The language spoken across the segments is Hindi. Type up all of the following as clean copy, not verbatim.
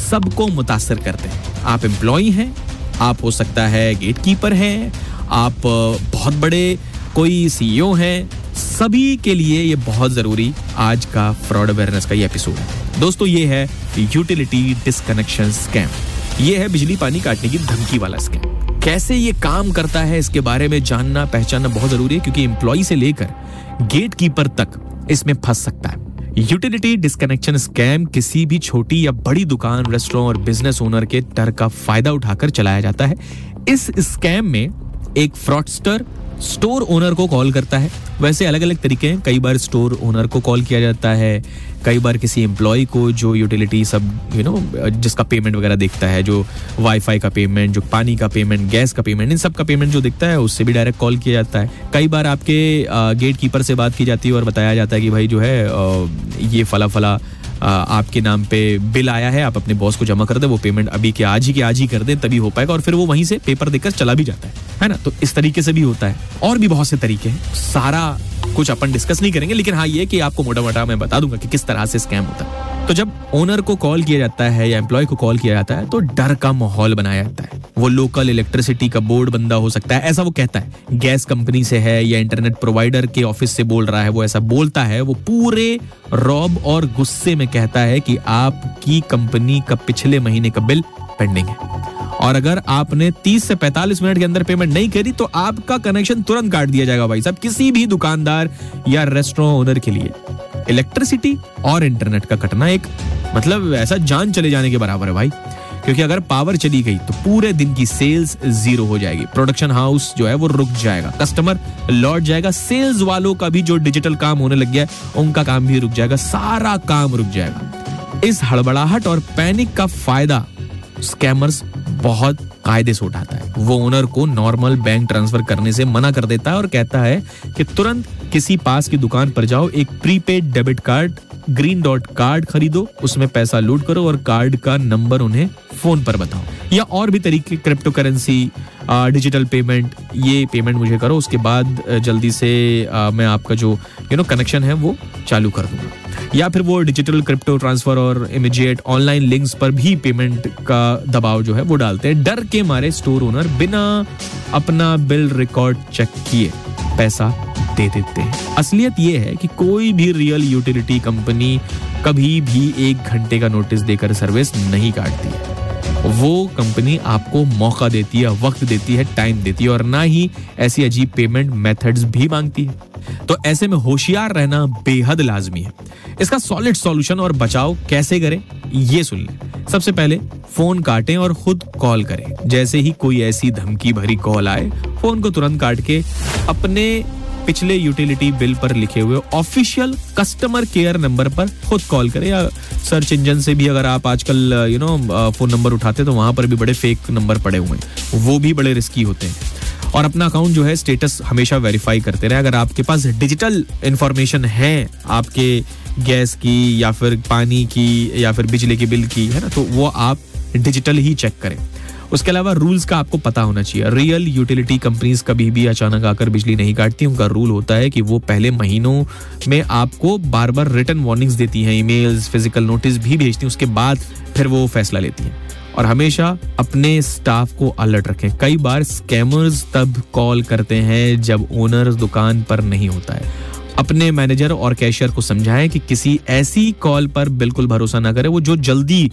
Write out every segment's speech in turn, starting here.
सबको मुतासिर करते हैं। आप एम्प्लॉई हैं, आप हो सकता है गेटकीपर हैं, आप बहुत बड़े कोई सीईओ हैं, सभी के लिए ये बहुत जरूरी आज का फ्रॉड अवेयरनेस का ये एपिसोड है। दोस्तों, ये है यूटिलिटी डिस्कनेक्शन स्कैम। ये है बिजली पानी काटने की धमकी वाला स्कैम। कैसे ये काम करता है इसके बारे में जानना पहचानना बहुत जरूरी है, क्योंकि एम्प्लॉई से लेकर गेटकीपर तक इसमें फंस सकता है। यूटिलिटी डिस्कनेक्शन स्कैम किसी भी छोटी या बड़ी दुकान, रेस्टोरेंट और बिजनेस ओनर के डर का फायदा उठाकर चलाया जाता है। इस स्कैम में एक फ्रॉडस्टर स्टोर ओनर को कॉल करता है। वैसे अलग अलग तरीके हैं, कई बार स्टोर ओनर को कॉल किया जाता है, कई बार किसी एम्प्लॉय को जो यूटिलिटी सब जिसका पेमेंट वगैरह देखता है, जो वाईफाई का पेमेंट, जो पानी का पेमेंट, गैस का पेमेंट, इन सब का पेमेंट जो दिखता है उससे भी डायरेक्ट कॉल किया जाता है। कई बार आपके गेट कीपर से बात की जाती है और बताया जाता है कि भाई जो है ये फला आपके नाम पे बिल आया है, आप अपने बॉस को जमा कर दे, वो पेमेंट अभी के आज ही कर दे, तभी हो पाएगा। और फिर वो वहीं से पेपर देकर चला भी जाता है ना। तो इस तरीके से भी होता है, और भी बहुत से तरीके हैं। सारा कुछ अपन डिस्कस नहीं करेंगे, लेकिन हाँ ये कि आपको मोटा मोटा मैं बता दूंगा कि किस तरह से स्कैम होता है। तो जब ओनर को कॉल किया जाता है या एम्प्लॉय को कॉल किया जाता है तो डर का माहौल बनाया जाता है। वो लोकल इलेक्ट्रिसिटी का बोर्ड बंदा हो सकता है, ऐसा वो कहता है। गैस कंपनी से है या इंटरनेट प्रोवाइडर के ऑफिस से बोल रहा है, वो ऐसा बोलता है। वो पूरे रौब और गुस्से में कहता है कि आपकी कंपनी का पिछले महीने का बिल पेंडिंग है, और अगर आपने 30 से 45 मिनट के अंदर पेमेंट नहीं करी तो आपका कनेक्शन तुरंत काट दिया जाएगा। भाई साहब, किसी भी दुकानदार या रेस्टोरेंट ओनर के लिए इलेक्ट्रिसिटी और इंटरनेट का कटना एक मतलब ऐसा जान चले जाने के बराबर है भाई। क्योंकि अगर पावर चली गई तो पूरे दिन की सेल्स जीरो हो जाएगी, प्रोडक्शन हाउस जो है वो रुक जाएगा, कस्टमर लौट जाएगा, सेल्स वालों का भी जो डिजिटल काम होने लग गया है उनका काम भी रुक जाएगा, सारा काम रुक जाएगा। इस हड़बड़ाहट और पैनिक का फायदा स्कैमर्स बहुत कायदे से उठाता है। वो ओनर को नॉर्मल बैंक ट्रांसफर करने से मना कर देता है और कहता है कि तुरंत किसी पास की दुकान पर जाओ, एक prepaid debit card, green dot card खरीदो, उसमें पैसा लोड करो और कार्ड का नंबर उन्हें फोन पर बताओ। या और भी तरीके, क्रिप्टो करेंसी, डिजिटल पेमेंट, ये पेमेंट मुझे करो, उसके बाद जल्दी से मैं आपका जो कनेक्शन है वो चालू कर दूंगा। या फिर वो डिजिटल क्रिप्टो ट्रांसफर और इमीडिएट ऑनलाइन लिंक्स पर भी पेमेंट का दबाव जो है वो डालते हैं। डर के मारे स्टोर ओनर बिना अपना बिल रिकॉर्ड चेक किए पैसा दे देते हैं। असलियत ये है कि कोई भी रियल यूटिलिटी कंपनी कभी भी 1 घंटे का नोटिस देकर सर्विस नहीं काटती है। वो कंपनी आपको मौका देती है, वक्त देती है, टाइम देती है, और ना ही ऐसी अजीब पेमेंट मेथड्स भी मांगती है। तो ऐसे में होशियार रहना बेहद लाजमी है। इसका सॉलिड सॉल्यूशन और बचाव कैसे करें ये सुन लें। सबसे पहले फोन काटें और खुद कॉल करें। जैसे ही कोई ऐसी धमकी भरी कॉल आए, फोन को तुरंत काट के अपने पिछले यूटिलिटी बिल पर लिखे हुए ऑफिशियल कस्टमर केयर नंबर पर खुद कॉल करें, या सर्च इंजन से भी अगर आप आजकल फोन नंबर उठाते तो वहां पर भी बड़े फेक नंबर पड़े हुए हैं, वो भी बड़े रिस्की होते हैं। और अपना अकाउंट जो है स्टेटस हमेशा वेरीफाई करते रहे। अगर आपके पास डिजिटल इंफॉर्मेशन है आपके गैस की या फिर पानी की या फिर बिजली के बिल की, है ना, तो वो आप डिजिटल ही चेक करें। उसके अलावा रूल्स का आपको पता होना चाहिए। रियल यूटिलिटी कंपनीज कभी भी अचानक आकर बिजली नहीं काटती। उनका रूल होता है कि वो पहले महीनों में आपको बार बार रिटन वार्निंग्स देती हैं, ईमेल्स, फिजिकल नोटिस भी भेजती हैं, उसके बाद फिर वो फैसला लेती हैं। और हमेशा अपने स्टाफ को अलर्ट रखें। कई बार स्कैमर्स तब कॉल करते हैं जब ओनर दुकान पर नहीं होता है। अपने मैनेजर और कैशियर को समझाएं कि किसी ऐसी कॉल पर बिल्कुल भरोसा ना करें। वो जो जल्दी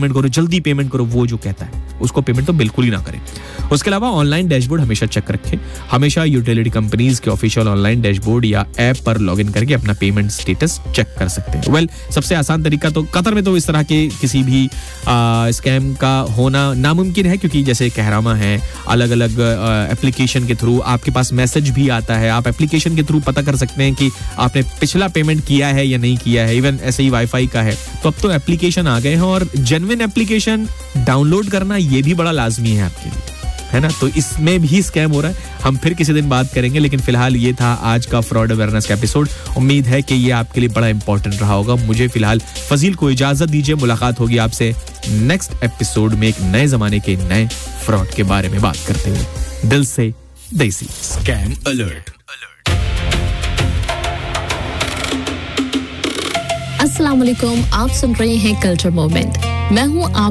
पेमेंट करो वो जो कहता है उसको पेमेंट तो बिल्कुल ही ना करें। उसके अलावा ऑनलाइन डैशबोर्ड हमेशा चेक रखें। हमेशा यूटिलिटी कंपनीज के ऑफिशियल ऑनलाइन डैशबोर्ड या ऐप पर लॉगिन करके अपना पेमेंट स्टेटस चेक कर सकते हैं। सबसे आसान तरीका तो कतर में तो इस तरह के किसी भी स्कैम का होना नामुमकिन है, क्योंकि जैसे कहरामा है, अलग अलग एप्लीकेशन के थ्रू आपके पास मैसेज भी आता है। आप एप्लीकेशन के थ्रू पता कर सकते हैं कि आपने पिछला पेमेंट किया है या नहीं किया है। इवन ऐसे ही वाईफाई का है तो अब तो एप्लीकेशन आ गए हैं, और जेन्युइन एप्लीकेशन डाउनलोड करना ये भी बड़ा लाजमी है आपके लिए, है ना। तो इसमें भी स्कैम हो रहा है। हम फिर किसी दिन बात करेंगे, लेकिन फिलहाल ये था आज का फ्रॉड अवेयरनेस का एपिसोड। उम्मीद है कि ये आपके लिए बड़ा इंपॉर्टेंट रहा होगा। मुझे फिलहाल फजील को इजाजत दीजिए। मुलाकात होगी आपसे नेक्स्ट एपिसोड में एक नए जमाने के नए फ्रॉड के बारे में बात करते हुए। दिल से देसी। Scam alert. अस्सलाम वालेकुम, आप सुन रहे हैं कल्चर मोमेंट। मैं हूँ आप